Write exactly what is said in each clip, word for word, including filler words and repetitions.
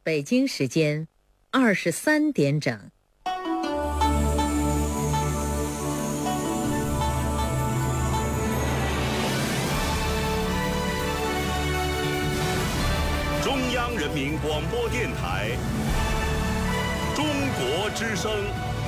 北京时间二十三点整。 中央人民广播电台中国之声。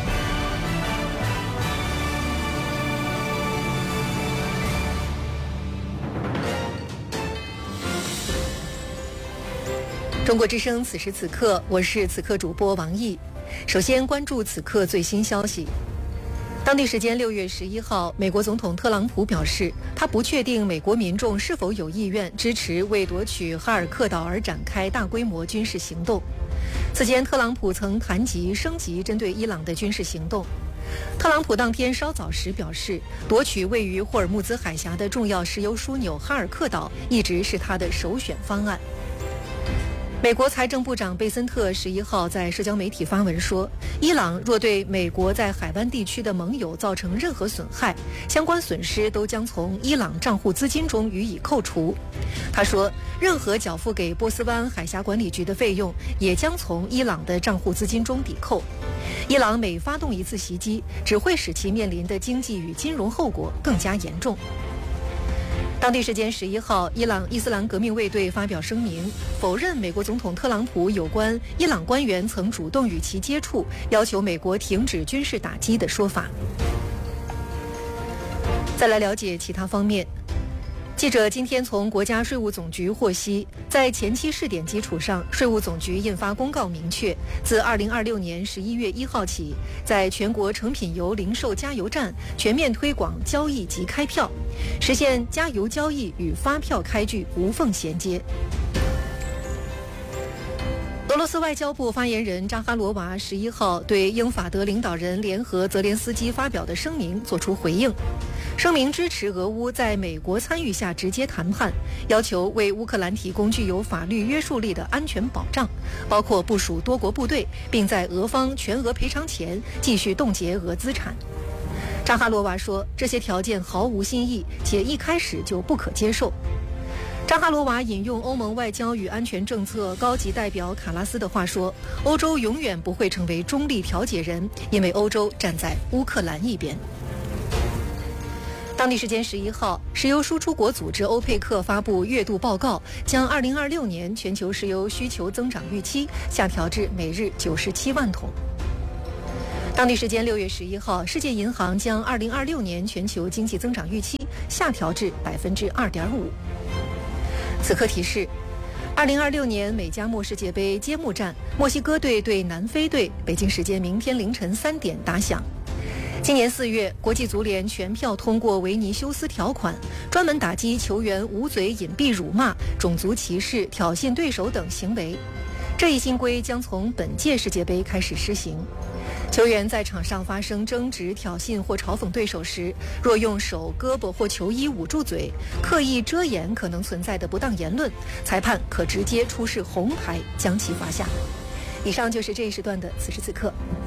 中国之声，此时此刻，我是此刻主播王毅。首先关注此刻最新消息。当地时间六月十一号，美国总统特朗普表示，他不确定美国民众是否有意愿支持为夺取哈尔克岛而展开大规模军事行动。此前，特朗普曾谈及升级针对伊朗的军事行动。特朗普当天稍早时表示，夺取位于霍尔木兹海峡的重要石油枢纽哈尔克岛一直是他的首选方案。美国财政部长贝森特十一号在社交媒体发文说，伊朗若对美国在海湾地区的盟友造成任何损害，相关损失都将从伊朗账户资金中予以扣除。他说，任何缴付给波斯湾海峡管理局的费用也将从伊朗的账户资金中抵扣。伊朗每发动一次袭击，只会使其面临的经济与金融后果更加严重。当地时间十一号，伊朗伊斯兰革命卫队发表声明，否认美国总统特朗普有关伊朗官员曾主动与其接触，要求美国停止军事打击的说法。再来了解其他方面。记者今天从国家税务总局获悉，在前期试点基础上，税务总局印发公告明确，自二零二六年十一月一号起，在全国成品油零售加油站全面推广交易及开票，实现加油交易与发票开具无缝衔接。俄罗斯外交部发言人扎哈罗娃十一号对英法德领导人联合泽连斯基发表的声明作出回应。声明支持俄乌在美国参与下直接谈判，要求为乌克兰提供具有法律约束力的安全保障，包括部署多国部队，并在俄方全额赔偿前继续冻结俄资产。扎哈罗娃说，这些条件毫无新意，且一开始就不可接受。扎哈罗娃引用欧盟外交与安全政策高级代表卡拉斯的话说，欧洲永远不会成为中立调解人，因为欧洲站在乌克兰一边。当地时间十一号，石油输出国组织欧佩克发布月度报告，将二零二六年全球石油需求增长预期下调至每日九十七万桶。当地时间六月十一号，世界银行将二零二六年全球经济增长预期下调至百分之二点五。此刻提示，二零二六年美加墨世界杯揭幕战，墨西哥队对南非队，北京时间明天凌晨三点打响。今年四月，国际足联全票通过维尼修斯条款，专门打击球员捂嘴、隐蔽辱骂、种族歧视、挑衅对手等行为。这一新规将从本届世界杯开始施行。球员在场上发生争执、挑衅或嘲讽对手时，若用手、胳膊或球衣捂住嘴，刻意遮掩可能存在的不当言论，裁判可直接出示红牌将其罚下。以上就是这一时段的此时此刻。